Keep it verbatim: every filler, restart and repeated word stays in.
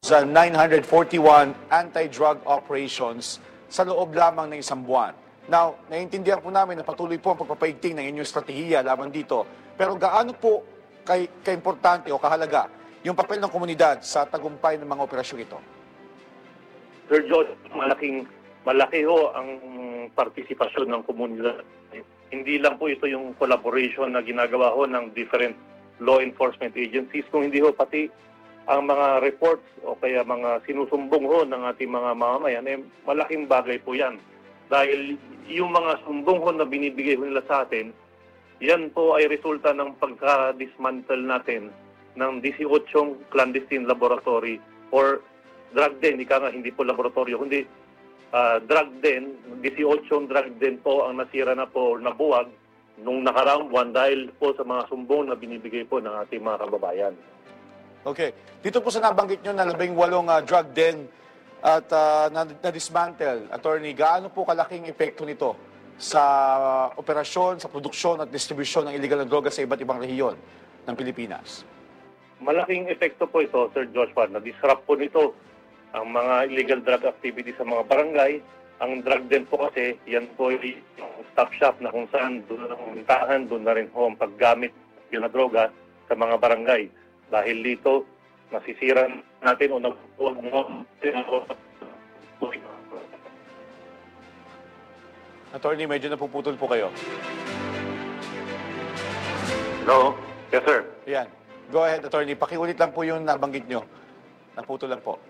nine hundred forty-one anti-drug operations sa loob lamang ng isang buwan. Now, naiintindihan po namin na patuloy po ang pagpapaigting ng inyong estratehiya laban dito. Pero gaano po kay, kaimportante o kahalaga yung papel ng komunidad sa tagumpay ng mga operasyong ito? Sir George, malaking, malaki ho ang partisipasyon ng komunidad. Hindi lang po ito yung collaboration na ginagawa ho ng different law enforcement agencies, kung hindi ho pati ang mga reports o kaya mga sinusumbong ho ng ating mga mamamayan, eh, malaking bagay po yan. Dahil yung mga sumbong ho na binibigay ho nila sa atin, yan po ay resulta ng pagka-dismantle natin ng eighteen clandestine laboratory or drug den, ika nga hindi po laboratorio, kundi uh, drug den, eighteen drug den po ang nasira na po or nabuwag nung nakaraang buwan dahil po sa mga sumbong na binibigay po ng ating mga kababayan. Okay. Dito po sa nabanggit nyo na labing walong uh, drug den at uh, na-dismantle, Attorney, gaano po kalaking epekto nito sa uh, operasyon, sa produksyon at distribusyon ng illegal na droga sa iba't ibang rehiyon ng Pilipinas? Malaking epekto po ito, Sir Joshua. Na-disrupt po nito ang mga illegal drug activity sa mga barangay. Ang drug den po kasi, yan po yung stop shop na kung saan doon na pumuntahan, doon na rin po ang paggamit yun na droga sa mga barangay. Dahil dito, nasisira natin o nagpuwag mo. Attorney, medyo napuputol po kayo. Hello? Yes, sir. Yan. Go ahead, Attorney. Pakiulit lang po yung nabanggit nyo. Naputol lang po.